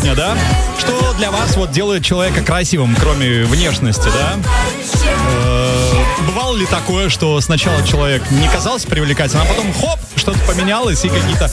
сегодня, да? Что для вас вот делает человека красивым, кроме внешности, да? Бывало ли такое, что сначала человек не казался привлекательным, а потом хоп, что-то поменялось и какие-то